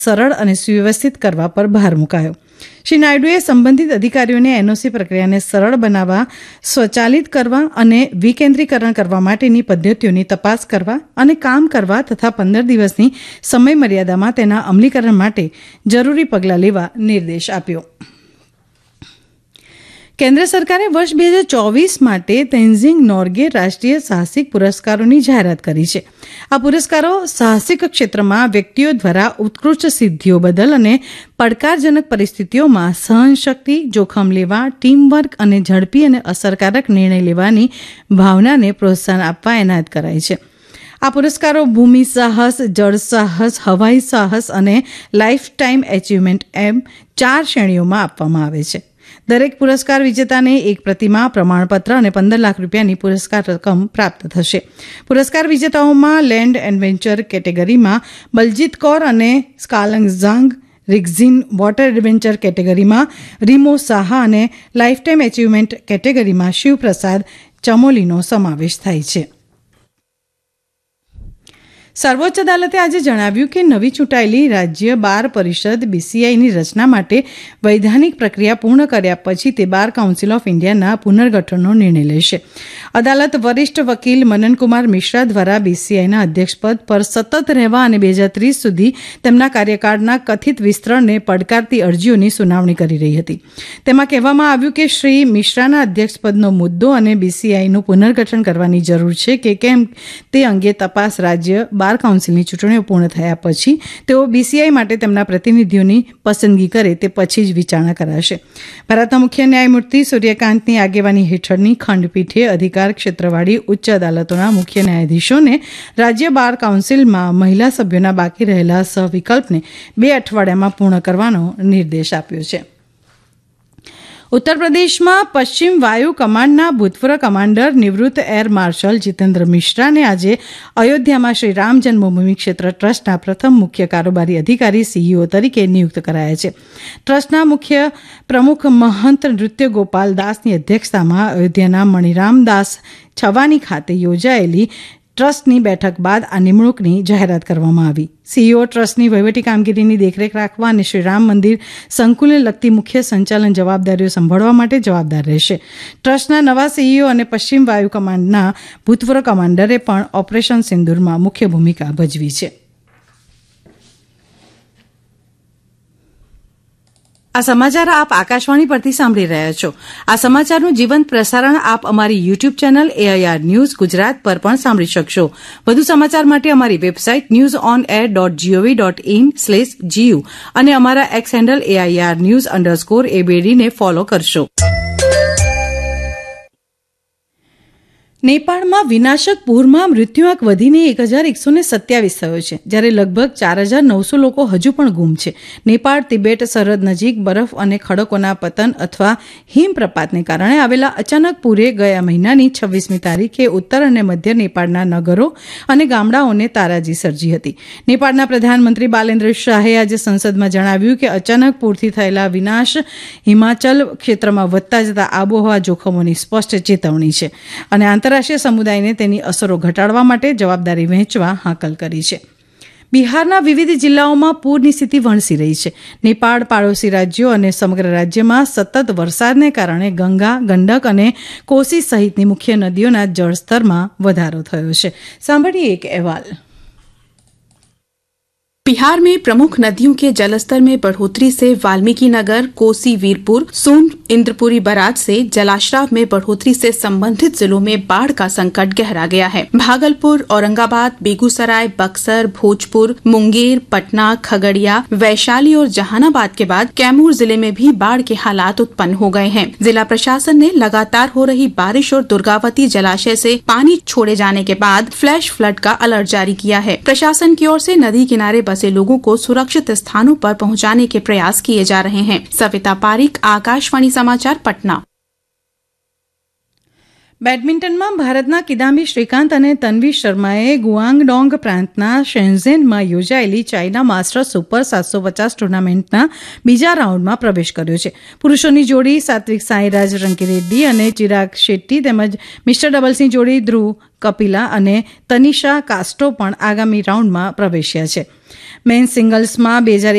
સરળ અને સુવ્યવસ્થિત કરવા પર ભાર મૂકાયો. શ્રી નાયડુએ સંબંધિત અધિકારીઓને એનઓસી પ્રક્રિયાને સરળ બનાવવા, સ્વચાલિત કરવા અને વિકેન્દ્રીકરણ કરવા માટેની પદ્ધતિઓની તપાસ કરવા અને કામ કરવા તથા 15 દિવસની સમયમર્યાદામાં તેના અમલીકરણ માટે જરૂરી પગલાં લેવા નિર્દેશ આપ્યો. કેન્દ્ર સરકારે વર્ષ 2024 માટે તેન્ઝિંગ નોર્ગે રાષ્ટ્રીય સાહસિક પુરસ્કારોની જાહેરાત કરી છે. આ પુરસ્કારો સાહસિક ક્ષેત્રમાં વ્યક્તિઓ દ્વારા ઉત્કૃષ્ટ સિદ્ધિઓ બદલ અને પડકારજનક પરિસ્થિતિઓમાં સહનશક્તિ, જોખમ લેવા, ટીમવર્ક અને ઝડપી અને અસરકારક નિર્ણય લેવાની ભાવનાને પ્રોત્સાહન આપવા એનાયત કરાય છે. આ પુરસ્કારો ભૂમિ સાહસ, જળ સાહસ, હવાઈ સાહસ અને લાઇફ ટાઈમ એચિવમેન્ટ એમ 4 શ્રેણીઓમાં આપવામાં આવે છે. દરેક પુરસ્કાર વિજેતાને એક પ્રતિમા, પ્રમાણપત્ર અને 15 લાખ રૂપિયાની પુરસ્કાર રકમ પ્રાપ્ત થશે. પુરસ્કાર વિજેતાઓમાં લેન્ડ એડવેન્ચર કેટેગરીમાં બલજીત કૌર અને સ્કાલંગ ઝાંગ, રિગઝિન વોટર એડવેન્ચર કેટેગરીમાં રીમો સાહા અને લાઇફ ટાઈમ એચિવમેન્ટ કેટેગરીમાં શિવપ્રસાદ ચમોલીનો સમાવેશ થાય છે. સર્વોચ્ચ અદાલતે આજે જણાવ્યું કે નવી ચૂંટાયેલી રાજ્ય બાર પરિષદ BCIની રચના માટે વૈધાનિક પ્રક્રિયા પૂર્ણ કર્યા પછી તે બાર કાઉન્સિલ ઓફ ઇન્ડિયાના પુનર્ગઠનનો નિર્ણય લેશે. અદાલત વરિષ્ઠ વકીલ મનનકુમાર મિશ્રા દ્વારા BCIના અધ્યક્ષપદ પર સતત રહેવા અને 2030 સુધી તેમના કાર્યકાળના કથિત વિસ્તરણને પડકારતી અરજીઓની સુનાવણી કરી રહી હતી. તેમાં કહેવામાં આવ્યું કે શ્રી મિશ્રાના અધ્યક્ષપદનો મુદ્દો અને BCIનું પુનર્ગઠન કરવાની જરૂર છે કે કેમ તે અંગે તપાસ રાજ્ય બાર કાઉન્સિલની ચૂંટણીઓ પૂર્ણ થયા પછી તેઓ BCI માટે તેમના પ્રતિનિધિઓની પસંદગી કરે તે પછી જ વિચારણા કરાશે. ભારતના મુખ્ય ન્યાયમૂર્તિ સૂર્યકાંતની આગેવાની હેઠળની ખંડપીઠે અધિકાર ક્ષેત્રવાળી ઉચ્ચ અદાલતોના મુખ્ય ન્યાયાધીશોને રાજ્ય બાર કાઉન્સિલમાં મહિલા સભ્યોના બાકી રહેલા સહવિકલ્પને 2 અઠવાડિયામાં પૂર્ણ કરવાનો નિર્દેશ આપ્યો છે. ઉત્તર પ્રદેશમાં પશ્ચિમ વાયુ કમાન્ડના ભૂતપૂર્વ કમાન્ડર નિવૃત્ત એર માર્શલ જીતેન્દ્ર મિશ્રાને આજે અયોધ્યામાં શ્રી રામ જન્મભૂમિ ક્ષેત્ર ટ્રસ્ટના પ્રથમ મુખ્ય કારોબારી અધિકારી CEO તરીકે નિયુક્ત કરાયા છે. ટ્રસ્ટના મુખ્ય પ્રમુખ મહંત નૃત્ય ગોપાલ દાસની અધ્યક્ષતામાં અયોધ્યાના મણિરામ દાસ છવાની ખાતે યોજાયેલી ટ્રસ્ટની બેઠક બાદ આ નિમણૂકની જાહેરાત કરવામાં આવી. CEO ટ્રસ્ટની વહીવટી કામગીરીની દેખરેખ રાખવા અને શ્રી રામ મંદિર સંકુલને લગતી મુખ્ય સંચાલન જવાબદારીઓ સંભાળવા માટે જવાબદાર રહેશે. ટ્રસ્ટના નવા CEO અને પશ્ચિમ વાયુ કમાન્ડના ભૂતપૂર્વ કમાન્ડરે પણ ઓપરેશન સિંદૂરમાં મુખ્ય ભૂમિકા ભજવી છે. આ સમાચાર આપ આકાશવાણી પરથી સાંભળી રહ્યા છો. આ સમાચારનું જીવંત પ્રસારણ આપ અમારી YouTube channel AIR news Gujarat પર પણ સાંભળી શકશો. વધુ સમાચાર માટે અમારી વેબસાઇટ newsonair.gov.in/gu અને અમારા એક્સ હેન્ડલ AIR_news_ABD ને ફોલો કરશો. નેપાળમાં વિનાશક પૂરમાં મૃત્યુઆંક વધીને 1127 થયો છે, જ્યારે લગભગ 4900 લોકો હજુ પણ ગુમ છે. નેપાળ તિબેટ સરહદ નજીક બરફ અને ખડકોના પતન અથવા હિમપ્રપાતને કારણે આવેલા અચાનક પૂરે ગયા મહિનાની 26મી તારીખે ઉત્તર અને મધ્ય નેપાળના નગરો અને ગામડાઓને તારાજી સર્જી હતી. નેપાળના પ્રધાનમંત્રી બાલેન્દ્ર શાહે આજે સંસદમાં જણાવ્યું કે અચાનક પૂરથી થયેલા વિનાશ હિમાચલ ક્ષેત્રમાં વધતા જતા આબોહવા જોખમોની સ્પષ્ટ ચેતવણી છે અને આંતરરાષ્ટ્રીય સમુદાયને તેની અસરો ઘટાડવા માટે જવાબદારી વહેંચવા હાકલ કરી છે. બિહારના વિવિધ જિલ્લાઓમાં પૂરની સ્થિતિ વણસી રહી છે. નેપાળ, પાડોશી રાજ્યો અને સમગ્ર રાજ્યમાં સતત વરસાદને કારણે ગંગા, ગંડક અને કોસી સહિતની મુખ્ય નદીઓના જળસ્તરમાં વધારો થયો છે. સાંભળીએ એક અહેવાલ. बिहार में प्रमुख नदियों के जलस्तर में बढ़ोतरी से वाल्मीकि नगर, कोसी, वीरपुर, सोन, इंद्रपुरी बराज से जलाश्राव में बढ़ोतरी से संबंधित जिलों में बाढ़ का संकट गहरा गया है. भागलपुर, औरंगाबाद, बेगूसराय, बक्सर, भोजपुर, मुंगेर, पटना, खगड़िया, वैशाली और जहानाबाद के बाद कैमूर जिले में भी बाढ़ के हालात उत्पन्न हो गए हैं. जिला प्रशासन ने लगातार हो रही बारिश और दुर्गावती जलाशय से पानी छोड़े जाने के बाद फ्लैश फ्लड का अलर्ट जारी किया है. प्रशासन की ओर से नदी किनारे बसे लोगों को सुरक्षित स्थानों पर पहुंचाने के प्रयास किए जा रहे हैं. सविता पारिक, आकाशवाणी समाचार, पटना. બેડમિન્ટનમાં ભારતના કિદામ્બી શ્રીકાંત અને તન્વી શર્માએ ગુઆંગડોંગ પ્રાંતના શેન્ઝેનમાં યોજાયેલી ચાઇના માસ્ટર્સ સુપર 750 ટૂર્નામેન્ટના બીજા રાઉન્ડમાં પ્રવેશ કર્યો છે. પુરૂષોની જોડી સાત્વિક સાંઈરાજ રંકીરેડ્ડી અને ચિરાગ શેટ્ટી તેમજ મિસ્ટર ડબલ્સની જોડી ધ્રુવ કપિલા અને તનિષા કાસ્ટો પણ આગામી રાઉન્ડમાં પ્રવેશ્યા છે. મેન્સ સિંગલ્સમાં 2021